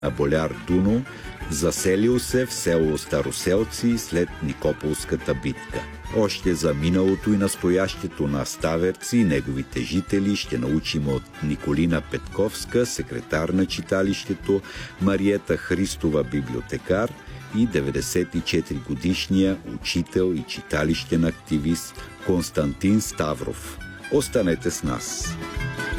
боляр Дуно, заселил се в село Староселци след Никополската битка. Още за миналото и настоящето на Ставерци и неговите жители ще научим от Николина Петковска, секретар на читалището, Мариета Христова, библиотекар, и 94-годишния учител и читалищен активист Константин Ставров. Останете с нас!